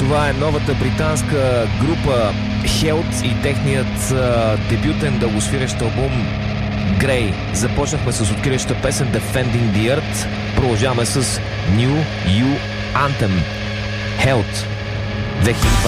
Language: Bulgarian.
Това е новата британска група Health и техният дебютен дългосвирещ албум Grey. Започнахме с откриваща песен Defending the Earth. Продължаваме с New You Anthem. Health 2020.